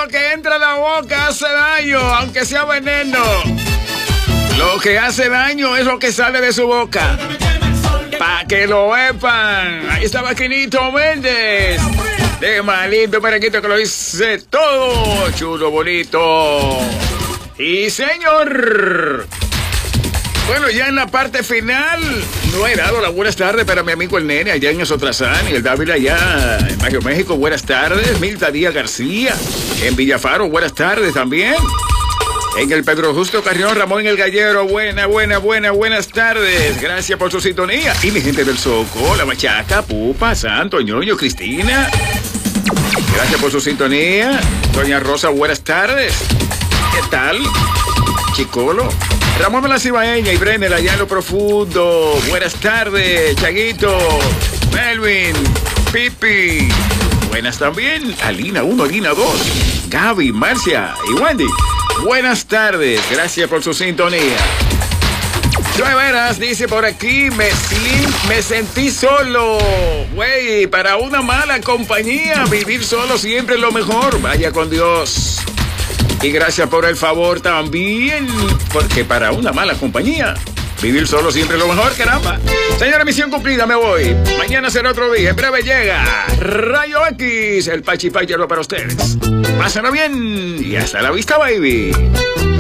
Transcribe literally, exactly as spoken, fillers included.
lo que entra a la boca hace daño, aunque sea veneno. Lo que hace daño es lo que sale de su boca. Pa' que lo sepan. Ahí está Vaquinito Méndez. De malito merenguito que lo hice todo. Chulo, bonito. Y señor. Bueno, ya en la parte final, no he dado las buenas tardes para mi amigo el nene allá en Esotlazán y el David allá en Mayo, México. Buenas tardes. Milta Díaz García en Villafaro. Buenas tardes también. En el Pedro Justo Carrión, Ramón el Gallero. Buena, buena, buena, buenas tardes. Gracias por su sintonía. Y mi gente del Soco, La Machaca, Pupa, Santo, Ñoño, Cristina. Gracias por su sintonía. Doña Rosa, buenas tardes. ¿Qué tal? Chicolo. Ramón de la Cibaeña y Brenner allá en lo profundo. Buenas tardes, Chaguito, Melvin, Pipi. Buenas también. Alina uno, Alina dos. Gaby, Marcia y Wendy. Buenas tardes. Gracias por su sintonía. Joe Veras dice por aquí, me, me sentí solo. Güey, para una mala compañía, vivir solo siempre es lo mejor. Vaya con Dios. Y gracias por el favor también, porque para una mala compañía, vivir solo siempre es lo mejor, caramba. Señora, misión cumplida, me voy. Mañana será otro día, en breve llega Rayo X, el Pachi Payero para ustedes. Pásenlo bien y hasta la vista, baby.